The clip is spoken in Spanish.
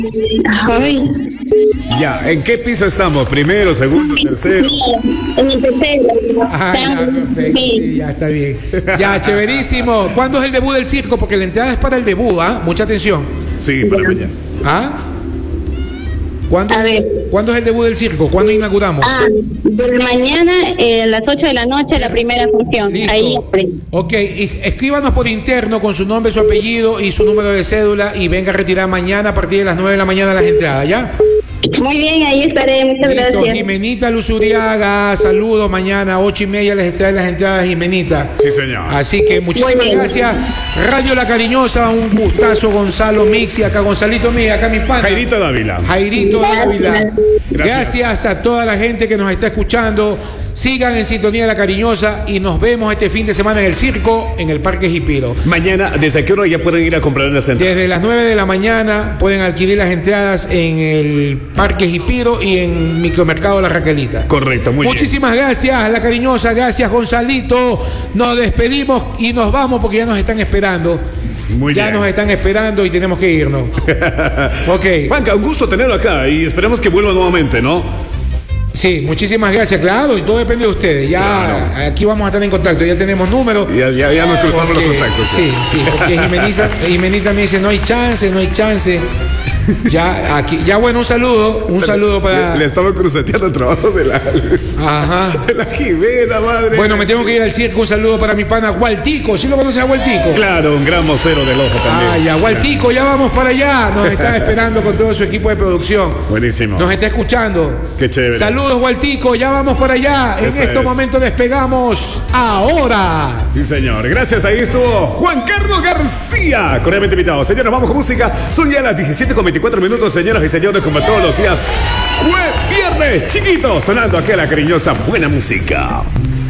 Ay, Ya, ¿en qué piso estamos? ¿Primero, segundo, tercero? en el tercero. Ah, ya, perfecto. Sí, ya está bien. Ya, chéverísimo. ¿Cuándo es el debut del circo? Porque la entrada es para el debut, ¿ah? Mucha atención. Sí, para mañana. ¿Ah? ¿Cuándo, A ver. ¿Cuándo es el debut del circo? ¿Cuándo inauguramos? De mañana a las 8 de la noche la primera función. Listo. Ahí. Ok, y escríbanos por interno con su nombre, su apellido y su número de cédula y venga a retirar mañana a partir de las 9 de la mañana las entradas, ¿ya? Muy bien, ahí estaré. Muchas Listo, gracias. Jimenita Luzuriaga, saludos mañana, 8:30 les traen las entradas, Jimenita. Sí, señor. Así que muchísimas Muy bien. gracias. Radio La Cariñosa, un gustazo, Gonzalo Mixi, acá Gonzalito, mira, acá mi pana. Jairito Dávila. Jairito Dávila. Gracias. Gracias a toda la gente que nos está escuchando. Sigan en sintonía de La Cariñosa y nos vemos este fin de semana en el circo, en el Parque Jipiro. Mañana, ¿desde qué hora ya pueden ir a comprar las entradas? Desde las 9 de la mañana pueden adquirir las entradas en el Parque Jipiro y en Micromercado La Raquelita. Correcto, muy bien. Muchísimas gracias, La Cariñosa, gracias Gonzalito. Nos despedimos y nos vamos porque ya nos están esperando. Muy Ya bien. nos están esperando y tenemos que irnos. Ok. Juanca, un gusto tenerlo acá y esperamos que vuelva nuevamente, ¿no? Sí, muchísimas gracias, claro, y todo depende de ustedes. Ya Claro. aquí vamos a estar en contacto, ya tenemos números. Ya nos cruzamos Porque- los contactos. Sí, porque Jimenita me dice, no hay chance. Ya, aquí, ya bueno, un saludo para. Le estaba cruceteando el trabajo de Ajá. la Jimena, madre. Bueno, me tengo que ir al circo, un saludo para mi pana Gualtico. ¿Sí lo conoces a Gualtico? Claro, un gran vocero del ojo también. Ah, ya, Gualtico, ya vamos para allá. Nos está esperando con todo su equipo de producción. Buenísimo. Nos está escuchando. Qué chévere. Saludos, Gualtico, ya vamos para allá. En Eso estos es. momentos despegamos ahora. Sí, señor. Gracias. Ahí estuvo Juan Carlos García. Cordialmente invitado. Señores, vamos con música. Son ya las 17:24, señoras y señores, como todos los días. Viernes, chiquito, sonando aquí a La Cariñosa. Buena música.